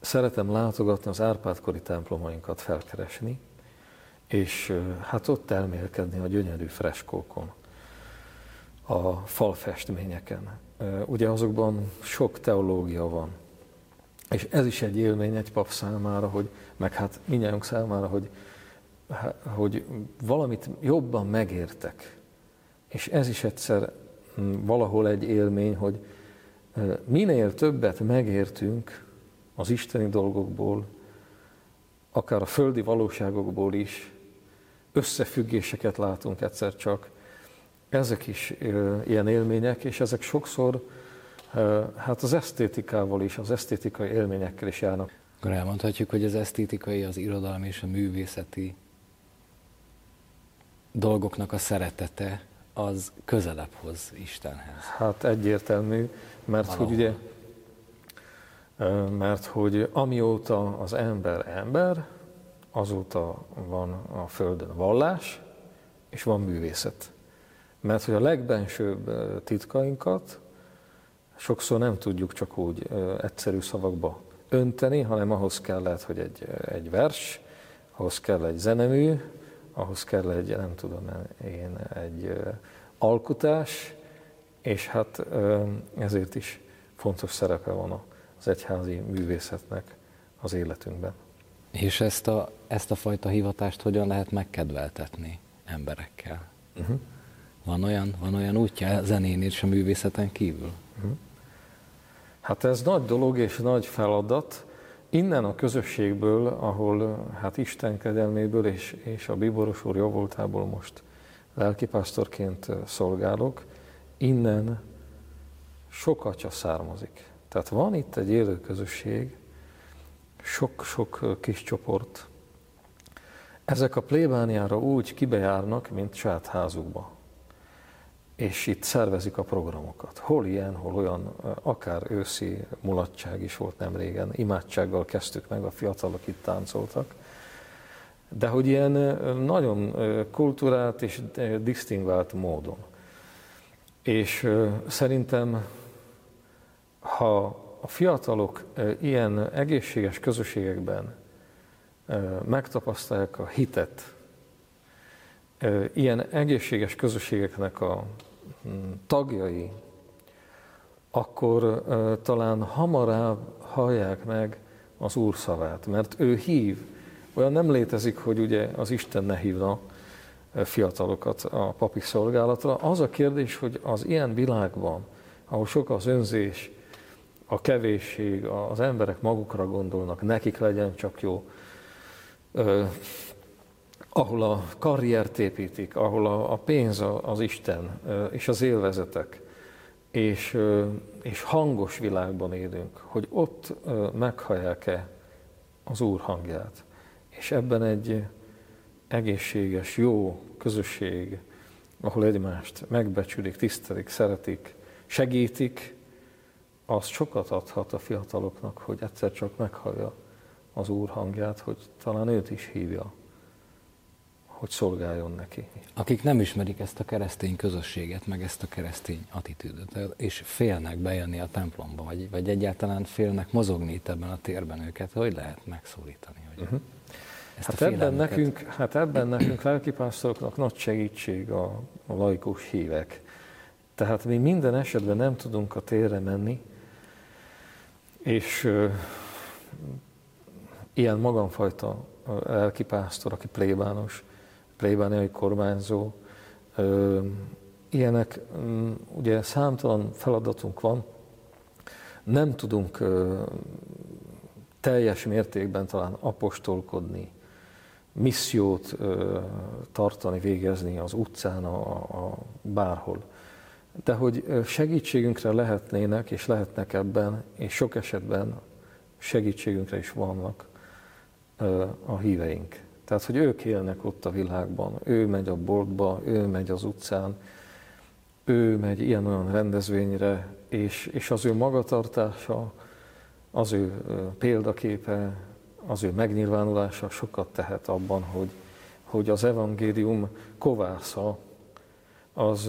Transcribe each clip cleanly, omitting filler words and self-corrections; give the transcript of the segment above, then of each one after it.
szeretem látogatni az Árpád-kori templomainkat, felkeresni, és hát ott elmélkedni a gyönyörű freskókon, a falfestményeken. Ugye azokban sok teológia van, és ez is egy élmény egy pap számára, meg hát mindnyájunk számára, hogy valamit jobban megértek. És ez is egyszer valahol egy élmény, hogy minél többet megértünk az isteni dolgokból, akár a földi valóságokból is, összefüggéseket látunk egyszer csak. Ezek is ilyen élmények, és ezek sokszor hát az esztétikával is, az esztétikai élményekkel is járnak. Akkor elmondhatjuk, hogy az esztétikai, az irodalmi és a művészeti dolgoknak a szeretete az közelebb hoz Istenhez. Hát egyértelmű, mert hogy amióta az ember, azóta van a Földön vallás, és van művészet. Mert hogy a legbensőbb titkainkat sokszor nem tudjuk csak úgy egyszerű szavakba önteni, hanem ahhoz kellett, hogy egy vers, ahhoz kell egy zenemű, ahhoz kell egy alkotás, és hát ezért is fontos szerepe van az egyházi művészetnek az életünkben. És ezt a fajta hivatást hogyan lehet megkedveltetni emberekkel? Van olyan útja a zenén és a művészeten kívül? Hát ez nagy dolog és nagy feladat. Innen a közösségből, ahol hát Isten kegyelméből és a Bíboros úr jóvoltából most lelkipásztorként szolgálok, innen sok atya származik. Tehát van itt egy élő közösség, sok-sok kis csoport. Ezek a plébániára úgy kibejárnak, mint saját házukba. És itt szervezik a programokat. Hol ilyen, hol olyan, akár őszi mulatság is volt nem régen, imádsággal kezdtük meg, a fiatalok itt táncoltak. De hogy ilyen nagyon kulturált és disztingvált módon. És szerintem, ha a fiatalok ilyen egészséges közösségekben megtapasztalják a hitet, ilyen egészséges közösségeknek a tagjai, akkor talán hamarabb hallják meg az Úr szavát, mert ő hív. Olyan nem létezik, hogy ugye az Isten ne hívna fiatalokat a papi szolgálatra. Az a kérdés, hogy az ilyen világban, ahol sok az önzés, a kevésség, az emberek magukra gondolnak, nekik legyen csak jó, ahol a karriert építik, ahol a pénz az Isten és az élvezetek, és hangos világban élünk, hogy ott meghallják-e az Úr hangját. És ebben egy egészséges, jó közösség, ahol egymást megbecsülik, tisztelik, szeretik, segítik, az sokat adhat a fiataloknak, hogy egyszer csak meghallja az Úr hangját, hogy talán őt is hívja, hogy szolgáljon neki. Akik nem ismerik ezt a keresztény közösséget, meg ezt a keresztény attitűdöt, és félnek bejönni a templomba, vagy egyáltalán félnek mozogni itt ebben a térben őket, hogy lehet megszólítani? Hogy Hát ebben nekünk lelkipásztoroknak nagy segítség a laikus hívek. Tehát mi minden esetben nem tudunk a térre menni, és ilyen magamfajta lelkipásztor, aki plébános, plébániai kormányzó, ilyenek, ugye számtalan feladatunk van, nem tudunk teljes mértékben talán apostolkodni, missziót tartani, végezni az utcán, bárhol. De hogy segítségünkre lehetnének, és lehetnek ebben, és sok esetben segítségünkre is vannak a híveink. Tehát, hogy ők élnek ott a világban, ő megy a boltba, ő megy az utcán, ő megy ilyen-olyan rendezvényre, és az ő magatartása, az ő példaképe, az ő megnyilvánulása sokat tehet abban, hogy az evangélium kovásza, az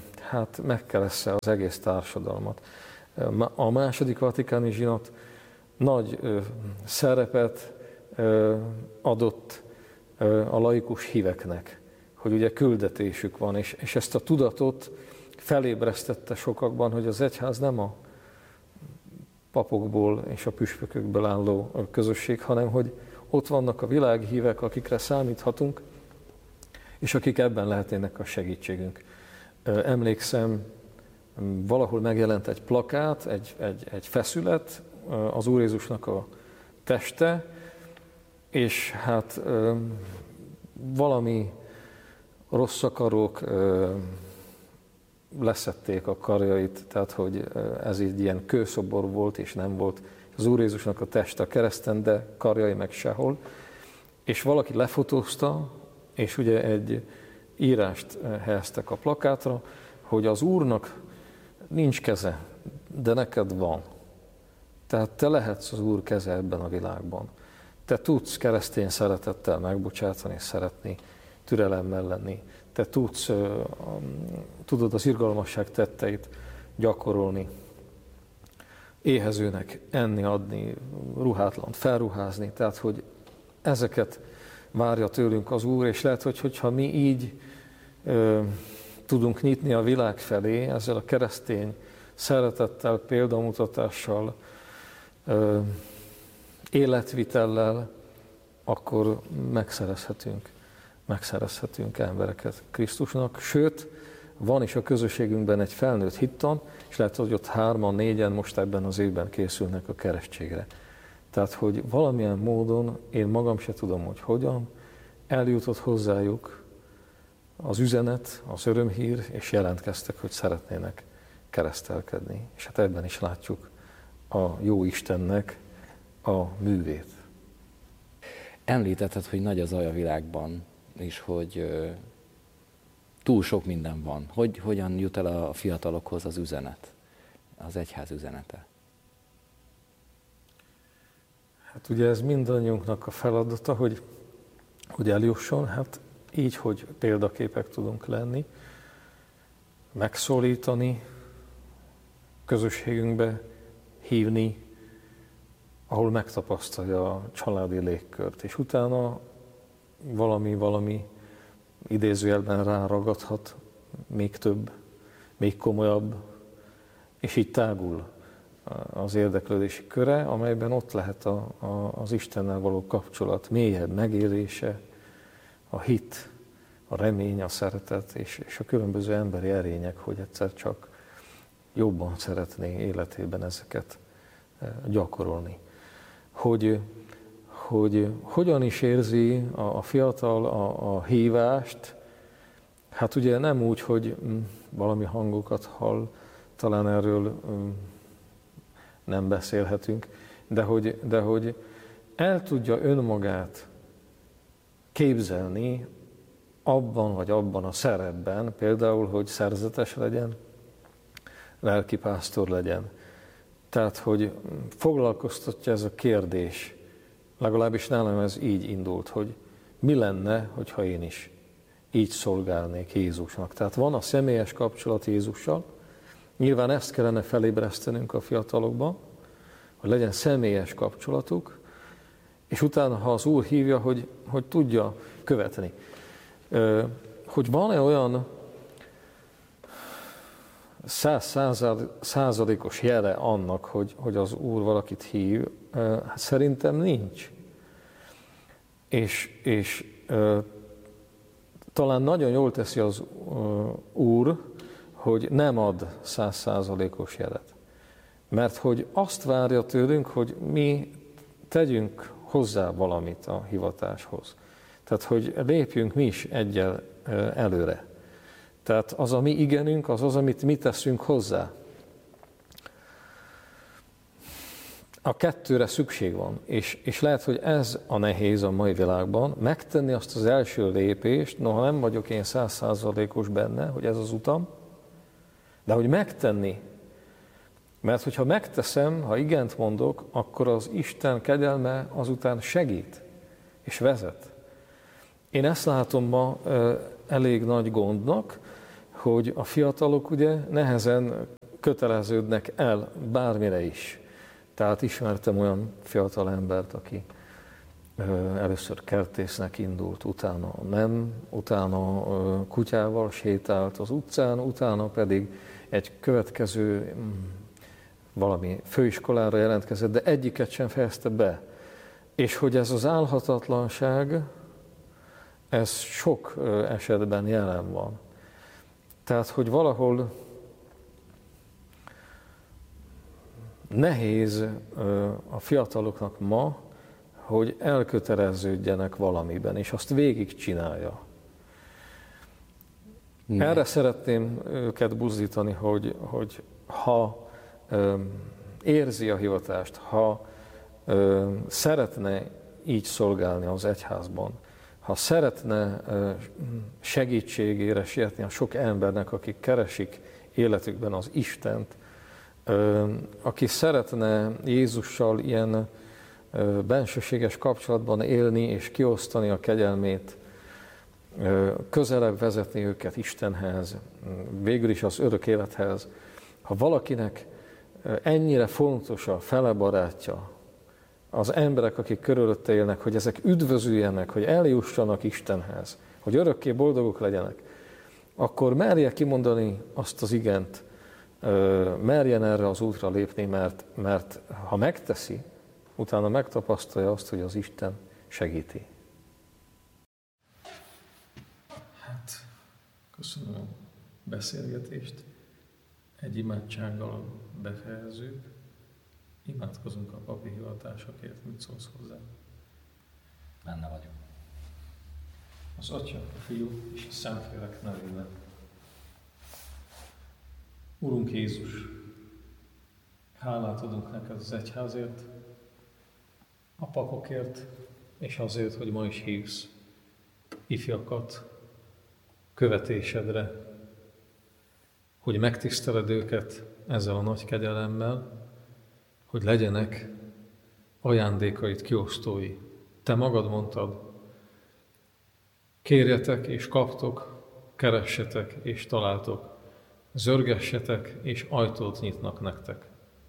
hát megkelessze az egész társadalmat. A második vatikáni zsinat nagy szerepet adott a laikus híveknek, hogy ugye küldetésük van, és ezt a tudatot felébresztette sokakban, hogy az egyház nem a papokból és a püspökökből álló közösség, hanem hogy ott vannak a világhívek, akikre számíthatunk, és akik ebben lehetnének a segítségünk. Emlékszem, valahol megjelent egy plakát, egy feszület, az Úr Jézusnak a teste, és hát valami rossz akarók leszették a karjait, tehát hogy ez egy ilyen kőszobor volt, és nem volt az Úr Jézusnak a teste a kereszten, de karjai meg sehol. És valaki lefotózta, és ugye egy írást helyeztek a plakátra, hogy az Úrnak nincs keze, de neked van. Tehát te lehetsz az Úr keze ebben a világban. Te tudsz keresztény szeretettel megbocsátani, szeretni, türelemmel lenni. Te tudod az irgalmasság tetteit gyakorolni. Éhezőnek enni, adni, ruhátlant felruházni. Tehát, hogy ezeket várja tőlünk az Úr, és lehet, hogyha mi így tudunk nyitni a világ felé, ezzel a keresztény szeretettel, példamutatással, életvitellel, akkor megszerezhetünk embereket Krisztusnak. Sőt, van is a közösségünkben egy felnőtt hittan, és lehet, hogy ott 3-an, 4-en most ebben az évben készülnek a keresztségre. Tehát, hogy valamilyen módon, én magam se tudom, hogy hogyan, eljutott hozzájuk az üzenet, az örömhír, és jelentkeztek, hogy szeretnének keresztelkedni. És hát ebben is látjuk a jó Istennek a művét. Említetted, hogy nagy a zaj a világban, és hogy túl sok minden van. Hogyan jut el a fiatalokhoz az üzenet, az egyház üzenete? Hát ugye ez mindannyiunknak a feladata, hogy eljusson, hát így, hogy példaképek tudunk lenni, megszólítani, közösségünkbe hívni, ahol megtapasztalja a családi légkört, és utána valami idézőjelben ráragadhat, még több, még komolyabb, és így tágul az érdeklődési köre, amelyben ott lehet az Istennel való kapcsolat mélyebb megélése, a hit, a remény, a szeretet és a különböző emberi erények, hogy egyszer csak jobban szeretné életében ezeket gyakorolni. Hogy hogyan is érzi a fiatal a hívást, hát ugye nem úgy, hogy valami hangokat hall, talán erről nem beszélhetünk, de hogy el tudja önmagát képzelni abban vagy abban a szerepben, például, hogy szerzetes legyen, lelkipásztor legyen. Tehát, hogy foglalkoztatja ez a kérdés, legalábbis nálam ez így indult, hogy mi lenne, hogyha én is így szolgálnék Jézusnak. Tehát van a személyes kapcsolat Jézussal, nyilván ezt kellene felébresztenünk a fiatalokban, hogy legyen személyes kapcsolatuk, és utána, ha az Úr hívja, hogy tudja követni. Hogy van-e olyan 100%-os jele annak, hogy az Úr valakit hív, szerintem nincs. És talán nagyon jól teszi az Úr, hogy nem ad 100%-os jelet. Mert hogy azt várja tőlünk, hogy mi tegyünk hozzá valamit a hivatáshoz. Tehát, hogy lépjünk mi is egyel előre. Tehát az a mi igenünk, az, amit mi teszünk hozzá. A kettőre szükség van, és lehet, hogy ez a nehéz a mai világban, megtenni azt az első lépést, noha nem vagyok én 100%-os benne, hogy ez az utam, de hogy megtenni. Mert hogyha megteszem, ha igent mondok, akkor az Isten kegyelme azután segít és vezet. Én ezt látom ma elég nagy gondnak, hogy a fiatalok ugye nehezen köteleződnek el bármire is. Tehát ismertem olyan fiatal embert, aki először kertésznek indult, utána nem, utána kutyával sétált az utcán, utána pedig egy következő valami főiskolára jelentkezett, de egyiket sem fejezte be. És hogy ez az álhatatlanság, ez sok esetben jelen van. Tehát, hogy valahol nehéz a fiataloknak ma, hogy elköteleződjenek valamiben, és azt végigcsinálja. Erre szeretném őket buzdítani, hogy ha érzi a hivatást, ha szeretne így szolgálni az egyházban, ha szeretne segítségére sietni a sok embernek, akik keresik életükben az Istent, aki szeretne Jézussal ilyen bensőséges kapcsolatban élni és kiosztani a kegyelmét, közelebb vezetni őket Istenhez, végül is az örök élethez. Ha valakinek ennyire fontos a fele barátja, az emberek, akik körülötte élnek, hogy ezek üdvözüljenek, hogy eljussanak Istenhez, hogy örökké boldogok legyenek, akkor merje kimondani azt az igent, merjen erre az útra lépni, mert ha megteszi, utána megtapasztalja azt, hogy az Isten segíti. Hát, köszönöm a beszélgetést. Egy imádsággal befejezzük. Imádkozunk a papi hivatásokért. Mit szólsz hozzá? Benne vagyok. Az Atya, a Fiú és a Szentlélek nevében. Urunk Jézus, hálát adunk neked az egyházért, a papokért, és azért, hogy ma is hívsz ifjakat követésedre, hogy megtiszteled őket ezzel a nagy kegyelemmel, hogy legyenek ajándékaid kiosztói. Te magad mondtad, kérjetek és kaptok, keressetek és találtok, zörgessetek és ajtót nyitnak nektek.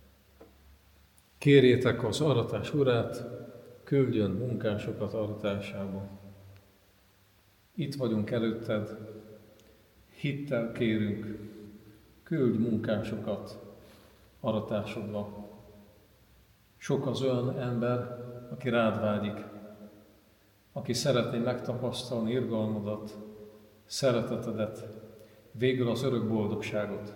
Kérjétek az aratás urát, küldjön munkásokat aratásába. Itt vagyunk előtted, hittel kérünk, küldj munkásokat aratásodba. Sok az olyan ember, aki rád vágyik, aki szeretné megtapasztalni irgalmadat, szeretetedet, végül az örök boldogságot.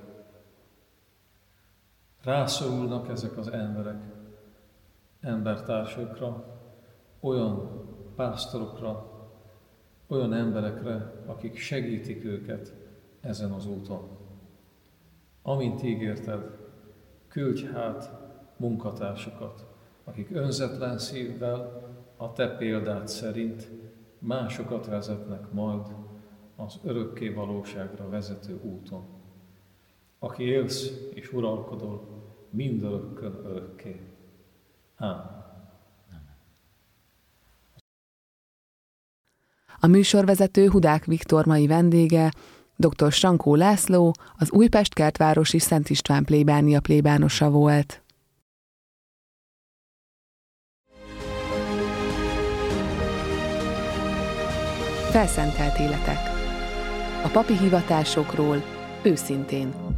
Rászorulnak ezek az emberek, embertársaikra, olyan pásztorokra, olyan emberekre, akik segítik őket ezen az úton. Amint ígérted, küldj hát munkatársakat, akik önzetlen szívvel, a te példád szerint másokat vezetnek majd az örökké valóságra vezető úton. Aki élsz és uralkodol mindörökkön örökké. Ámen. A műsorvezető Hudák Viktor mai vendége dr. Sankó László, az Újpest kertvárosi Szent István plébánia plébánosa volt. Felszentelt életek. A papi hivatásokról őszintén.